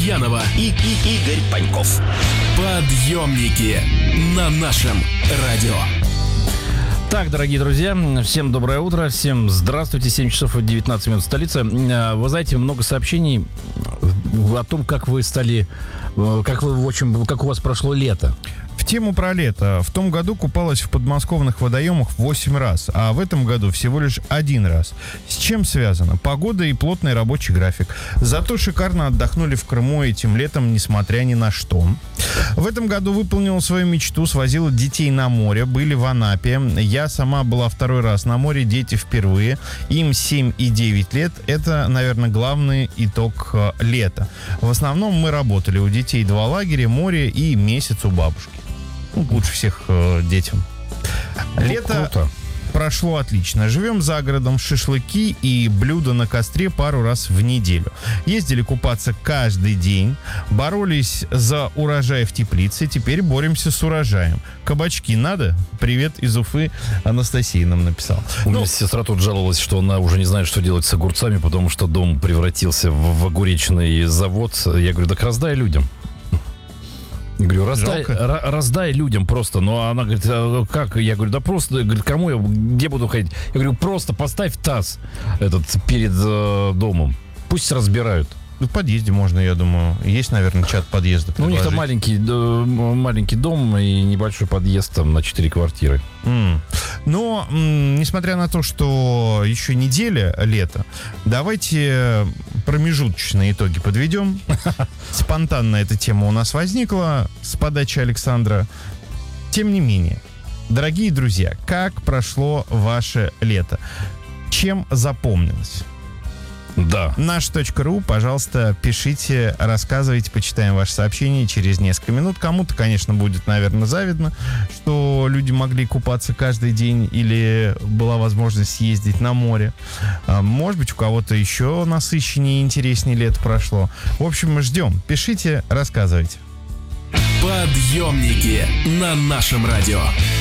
Янова и Игорь Паньков. Подъемники на нашем радио. Так, дорогие друзья, всем доброе утро, всем здравствуйте, 7 часов и 19 минут столица. Вы знаете, много сообщений о том, как вы стали, как у вас прошло лето. В тему про лето. В том году купалась в подмосковных водоемах 8 раз, а в этом году всего лишь 1 раз. С чем связано? Погода и плотный рабочий график. Зато шикарно отдохнули в Крыму этим летом, несмотря ни на что. В этом году выполнила свою мечту, свозила детей на море, были в Анапе. Я сама была 2-й раз на море, дети впервые. Им 7 и 9 лет. Это, наверное, главный итог лета. В основном мы работали. У детей 2 лагеря, море и месяц у бабушки. Лучше всех детям. Лето круто. Прошло отлично. Живем за городом, шашлыки и блюда на костре пару раз в неделю. Ездили купаться каждый день. Боролись за урожай в теплице. Теперь боремся с урожаем. Кабачки надо? Привет из Уфы. Анастасия нам написала. У меня сестра тут жаловалась, что она уже не знает, что делать с огурцами, потому что дом превратился в огуречный завод. Я говорю, так раздай людям. Я говорю, раздай людям просто. Но она говорит, как? Я говорю, да просто, говорит, кому я, где буду ходить? Я говорю, просто поставь таз этот перед домом. Пусть разбирают. В подъезде можно, я думаю. Есть, наверное, чат подъезда. Ну, у них там маленький дом и небольшой подъезд там на 4 квартиры. Но, несмотря на то, что еще неделя лета, давайте промежуточные итоги подведем. Спонтанно эта тема у нас возникла с подачи Александра. Тем не менее, дорогие друзья, как прошло ваше лето? Чем запомнилось? Да. Наш.ру, пожалуйста, пишите, рассказывайте, почитаем ваши сообщения через несколько минут. Кому-то, конечно, будет, наверное, завидно, что люди могли купаться каждый день или была возможность съездить на море. Может быть, у кого-то еще насыщеннее и интереснее лето прошло. В общем, мы ждем. Пишите, рассказывайте. Подъемники на нашем радио.